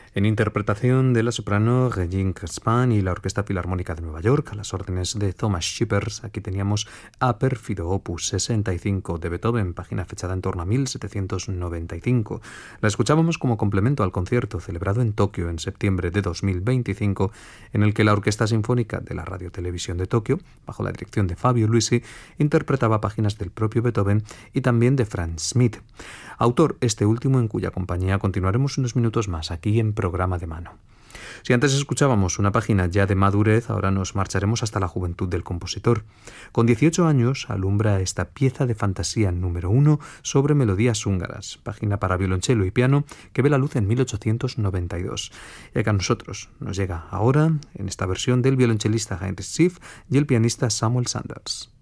En interpretación de la soprano Regine Crespin y la Orquesta Filarmónica de Nueva York, a las órdenes de Thomas Schippers, aquí teníamos a Pérfido Opus 65 de Beethoven, página fechada en torno a 1795. La escuchábamos como complemento al concierto celebrado en Tokio en septiembre de 2025, en el que la Orquesta Sinfónica de la Radio-Televisión de Tokio, bajo la dirección de Fabio Luisi, interpretaba páginas del propio Beethoven y también de Franz Schmidt, autor este último en cuya compañía continuaremos unos minutos más aquí en Programa de Mano. Si antes escuchábamos una página ya de madurez, ahora nos marcharemos hasta la juventud del compositor. Con 18 años alumbra esta pieza de fantasía número 1 sobre melodías húngaras, página para violonchelo y piano que ve la luz en 1892. Y que a nosotros nos llega ahora en esta versión del violonchelista Heinrich Schiff y el pianista Samuel Sanders.